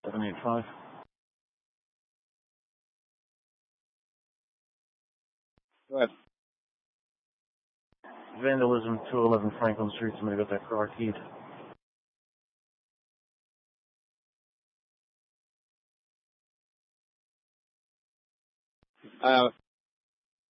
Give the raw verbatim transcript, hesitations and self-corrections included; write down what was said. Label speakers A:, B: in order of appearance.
A: seven eight five. Go ahead. Vandalism, two eleven Franklin Street. Somebody got that car keyed. Uh,